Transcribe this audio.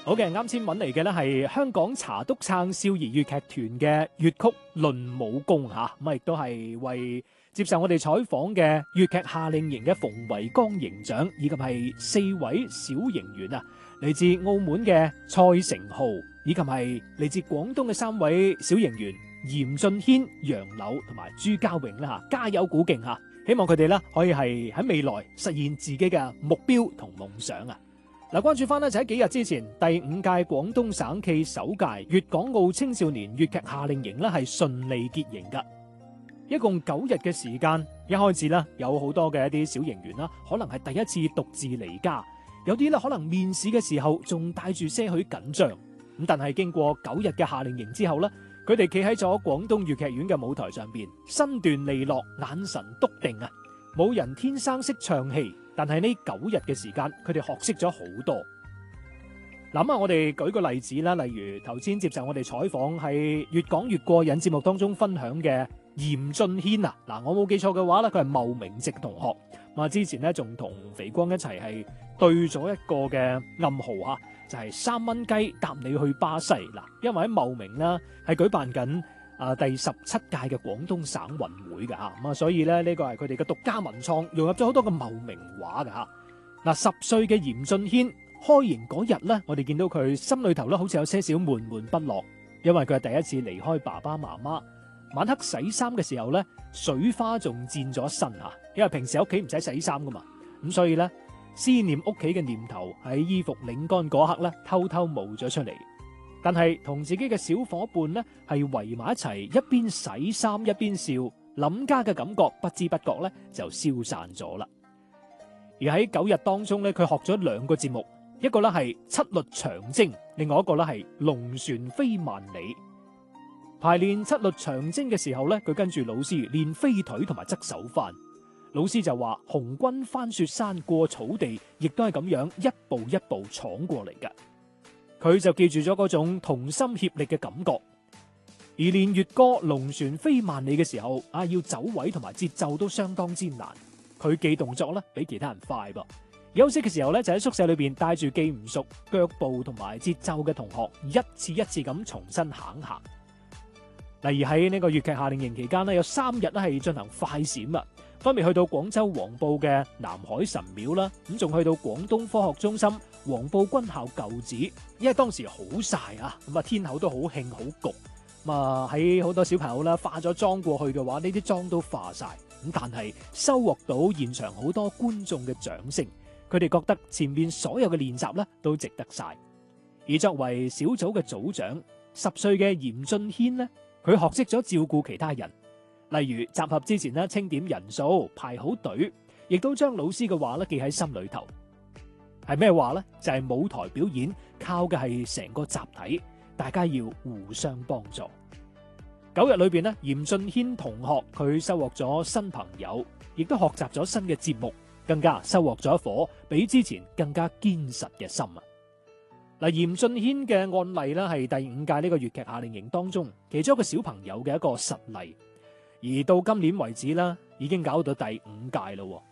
好嘅，啱先揾嚟嘅咧係香港茶督撐少兒粵劇團嘅粵曲《論武功》嚇，咁亦都係為接受我哋採訪嘅粵劇夏令營嘅馮維剛營長，以及係4位小營員啊，嚟自澳門嘅蔡成浩，以及係嚟自廣東嘅3位小營員嚴俊軒、楊柳同埋朱家榮啦嚇，加油鼓勁嚇！希望佢哋咧可以係喺未來實現自己嘅目標同夢想啊！嗱，關注翻呢，就喺幾日之前，第5屆廣東省暨首屆粵港澳青少年粵劇夏令營咧係順利結營噶，一共9日嘅時間。一開始呢，有好多嘅一啲小營員啦，可能係第一次獨自離家，有啲咧可能面試嘅時候仲帶住些許緊張。咁但係經過9日嘅夏令營之後呢，佢哋企喺咗廣東粵劇院嘅舞台上邊，身段利落，眼神篤定啊！冇人天生識唱戲。但係呢9日嘅時間，佢哋學識咗好多。諗下我哋舉個例子啦，例如頭先接受我哋採訪係越講越過癮節目當中分享嘅嚴俊軒啊，嗱，我冇記錯嘅話咧，佢係茂名籍同學。咁啊，之前咧仲同肥光一齊係對咗一個嘅暗號吓，就係3蚊雞搭你去巴西嗱，因為喺茂名啦係舉辦緊第17屆嘅廣東省運會嘅嚇，咁啊，所以咧呢個係佢哋嘅獨家文創，融入咗好多嘅茂名話嘅嚇。嗱，10歲嘅嚴俊軒開營嗰日咧，我哋見到佢心裏頭咧好似有些少悶悶不樂，因為佢係第一次離開爸爸媽媽。晚黑洗衫嘅時候咧，水花仲濺咗身嚇，因為平時喺屋企唔使洗衫噶嘛，咁所以咧思念屋企嘅念頭喺衣服擰乾嗰刻咧偷偷冒咗出嚟。但係同自己嘅小伙伴呢，係圍埋一齊，一邊洗衫一邊笑，諗家嘅感覺不知不覺咧就消散咗啦。而喺9日當中咧，佢學咗2個節目，一個咧係七律長征，另外一個咧係龍船飛萬里。排練七律長征嘅時候咧，佢跟住老師練飛腿同埋側手翻。老師就話紅軍翻雪山過草地，亦都係咁樣一步一步闖過嚟嘅。佢就記住咗嗰種同心協力嘅感覺，而練粵歌《龍船飛萬里》嘅時候，要走位同埋節奏都相當之難。佢記動作咧比其他人快噃。休息嘅時候咧，就喺宿舍裏邊帶住記唔熟腳步同埋節奏嘅同學，一次一次咁重新行。例如喺呢個粵劇夏令營期間呢，有3日咧係進行快閃啊，分別去到廣州黃埔嘅南海神廟啦，咁仲去到廣東科學中心黃埔軍校舊址，因為當時好曬啊，咁啊天口都好興好焗，咁啊喺好多小朋友啦化咗妝過去嘅話，呢啲妝都化曬，咁但係收穫到現場好多觀眾嘅掌聲，佢哋覺得前面所有嘅練習咧都值得曬。而作為小組嘅組長，10歲嘅嚴俊軒呢，佢學識咗照顧其他人，例如集合之前呢清點人數，排好隊，亦都將老師嘅話咧記喺心裏頭。係咩話呢？就係舞台表演靠嘅係成個集體，大家要互相幫助。9日裏邊呢，嚴俊軒同學佢收穫咗新朋友，亦都學習咗新嘅節目，更加收穫咗一顆比之前更加堅實嘅心啊！嗱，嚴俊軒嘅案例咧係第5屆呢個粵劇夏令營當中其中一個小朋友嘅一個實例，而到今年為止啦，已經搞到第5屆咯。